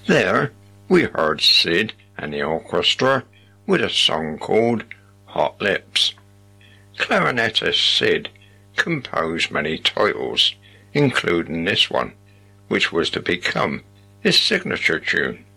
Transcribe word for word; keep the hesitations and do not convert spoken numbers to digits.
There we heard Sid and the orchestra with a song called Hot Lips. Clarinetist Sid composed many titles, including this one, which was to become his signature tune.